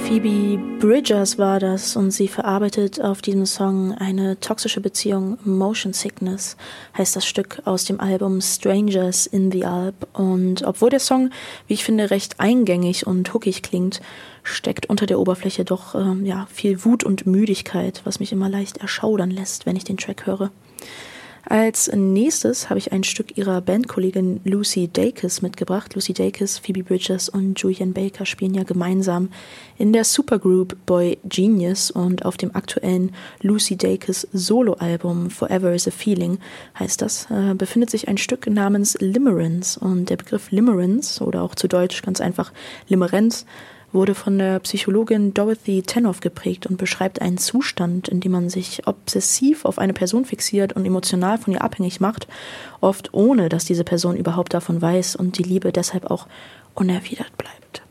Phoebe Bridgers war das und sie verarbeitet auf diesem Song eine toxische Beziehung. Motion Sickness heißt das Stück aus dem Album Strangers in the Alp. Und obwohl der Song, wie ich finde, recht eingängig und hookig klingt, steckt unter der Oberfläche doch viel Wut und Müdigkeit, was mich immer leicht erschaudern lässt, wenn ich den Track höre. Als nächstes habe ich ein Stück ihrer Bandkollegin Lucy Dacus mitgebracht. Lucy Dacus, Phoebe Bridgers und Julian Baker spielen ja gemeinsam in der Supergroup Boy Genius, und auf dem aktuellen Lucy Dacus Soloalbum Forever is a Feeling heißt das, befindet sich ein Stück namens Limerence, und der Begriff Limerence oder auch zu Deutsch ganz einfach Limerenz wurde von der Psychologin Dorothy Tennov geprägt und beschreibt einen Zustand, in dem man sich obsessiv auf eine Person fixiert und emotional von ihr abhängig macht, oft ohne, dass diese Person überhaupt davon weiß und die Liebe deshalb auch unerwidert bleibt.